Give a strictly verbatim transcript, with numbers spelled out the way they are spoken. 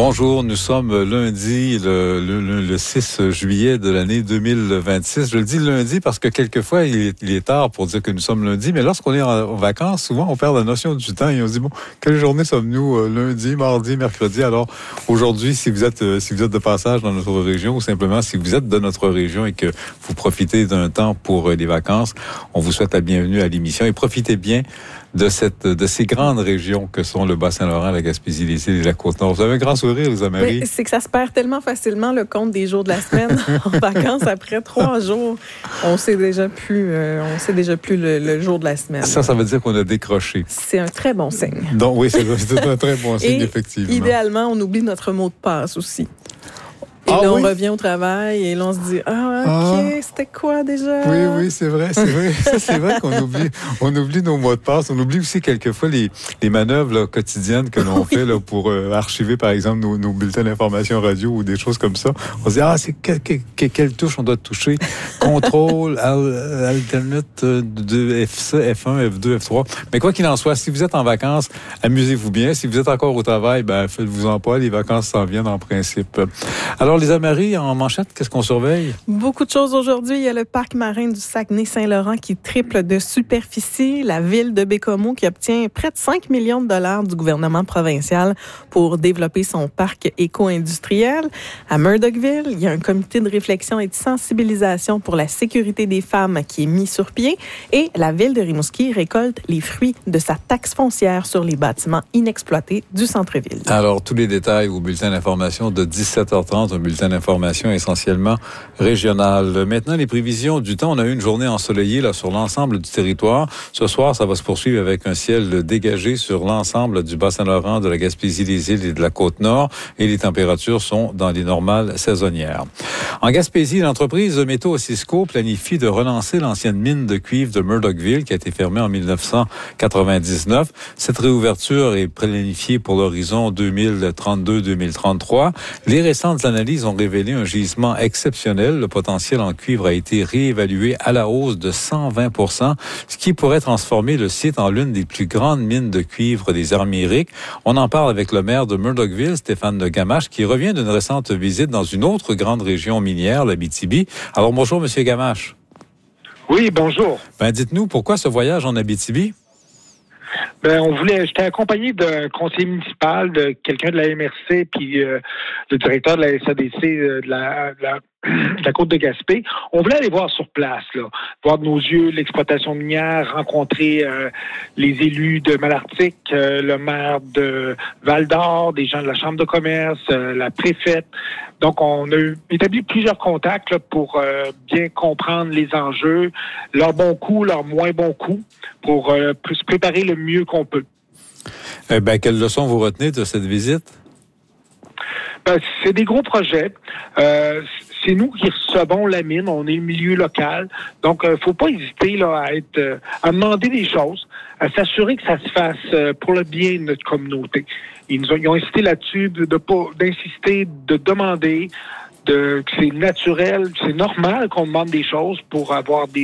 Bonjour, nous sommes lundi, le, le, le six juillet de l'année deux mille vingt-six. Je le dis lundi parce que quelquefois, il est, il est tard pour dire que nous sommes lundi, mais lorsqu'on est en, en vacances, souvent, on perd la notion du temps et on se dit, bon, quelle journée sommes-nous, euh, lundi, mardi, mercredi? Alors, aujourd'hui, si vous êtes euh, si vous êtes de passage dans notre région ou simplement si vous êtes de notre région et que vous profitez d'un temps pour euh, les vacances, on vous souhaite la bienvenue à l'émission et profitez bien de cette de ces grandes régions que sont le Bas-Saint-Laurent, la Gaspésie, les îles et la Côte-Nord. Vous avez un grand sourire, Lisa Marie. Mais c'est que ça se perd tellement facilement le compte des jours de la semaine en vacances. Après trois jours, on sait déjà plus, euh, on sait déjà plus le, le jour de la semaine. Ça, ça veut dire qu'on a décroché. C'est un très bon signe. Donc oui, c'est, c'est un très bon signe, et effectivement. Idéalement, on oublie notre mot de passe aussi. Et ah, là, oui? on revient au travail et là, on se dit « Ah, OK, ah. c'était quoi déjà? » Oui, oui, c'est vrai, c'est vrai. Ça, c'est vrai qu'on oublie, on oublie nos mots de passe. On oublie aussi quelquefois les, les manœuvres là, quotidiennes que l'on oui. fait là, pour euh, archiver, par exemple, nos, nos bulletins d'information radio ou des choses comme ça. On se dit « Ah, c'est que, que, que, quelle touche on doit toucher? Contrôle, al, alternate de F un, F deux, F trois. » Mais quoi qu'il en soit, si vous êtes en vacances, amusez-vous bien. Si vous êtes encore au travail, ben faites-vous-en pas. Les vacances s'en viennent en principe. Alors, Lisa Marie, en manchette, qu'est-ce qu'on surveille? Beaucoup de choses aujourd'hui. Il y a le parc marin du Saguenay-Saint-Laurent qui triple de superficie. La ville de Bécomo qui obtient près de cinq millions de dollars du gouvernement provincial pour développer son parc éco-industriel. À Murdochville, il y a un comité de réflexion et de sensibilisation pour la sécurité des femmes qui est mis sur pied. Et la ville de Rimouski récolte les fruits de sa taxe foncière sur les bâtiments inexploités du centre-ville. Alors, tous les détails au bulletin d'information de dix-sept heures trente, un bulletin d'information essentiellement régional. Maintenant, les prévisions du temps. On a eu une journée ensoleillée là, sur l'ensemble du territoire. Ce soir, ça va se poursuivre avec un ciel dégagé sur l'ensemble du Bas-Saint-Laurent, de la Gaspésie, des îles et de la Côte-Nord. Et les températures sont dans les normales saisonnières. En Gaspésie, l'entreprise Métaux Cisco planifie de relancer l'ancienne mine de cuivre de Murdochville qui a été fermée en dix-neuf cent quatre-vingt-dix-neuf. Cette réouverture est planifiée pour l'horizon deux mille trente-deux deux mille trente-trois. Les récentes analyses ont révélé un gisement exceptionnel. Le potentiel en cuivre a été réévalué à la hausse de cent vingt pour cent, ce qui pourrait transformer le site en l'une des plus grandes mines de cuivre des Amériques. On en parle avec le maire de Murdochville, Stéphane Gamache, qui revient d'une récente visite dans une autre grande région minière, l'Abitibi. Alors bonjour, Monsieur Gamache. Oui, bonjour. Ben, dites-nous, pourquoi ce voyage en Abitibi? Ben, on voulait, j'étais accompagné d'un conseiller municipal, de quelqu'un de la M R C, puis euh, le directeur de la S A D C euh, de, la, de, la, de la côte de Gaspé. On voulait aller voir sur place, là, voir de nos yeux l'exploitation minière, rencontrer euh, les élus de Malartic, euh, le maire de Val-d'Or, des gens de la Chambre de commerce, euh, la préfète. Donc, on a établi plusieurs contacts là, pour euh, bien comprendre les enjeux, leurs bons coups, leurs moins bons coups, pour euh, se préparer le mieux qu'on peut. Eh bien, quelles leçons vous retenez de cette visite? Ben, c'est des gros projets. Euh, c'est nous qui recevons la mine. On est le milieu local. Donc, euh, faut pas hésiter là, à être, euh, à demander des choses, à s'assurer que ça se fasse euh, pour le bien de notre communauté. Ils nous ont, ils ont insisté là-dessus de, de pas, d'insister, de demander, de, que c'est naturel, c'est normal qu'on demande des choses pour avoir des